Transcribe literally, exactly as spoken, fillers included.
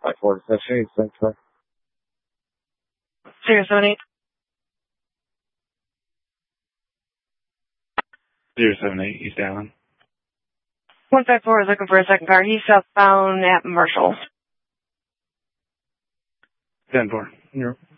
Five four seven eight, thanks, sir. Zero seven eight. Zero seven eight, East Allen. One five four is looking for a second car. He's southbound at Marshall. Ten four. You're